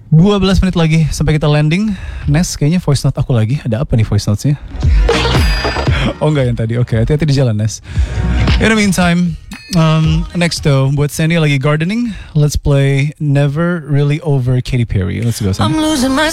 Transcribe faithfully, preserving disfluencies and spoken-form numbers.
dua belas menit lagi sampai kita landing. Nes, kayaknya voice note aku lagi. Ada apa nih voice notesnya? Oh enggak yang tadi. Oke, okay, hati-hati di jalan, Nes. In the meantime, um, next though, buat Sandy lagi gardening, let's play Never Really Over Katy Perry. Let's go, Sandy.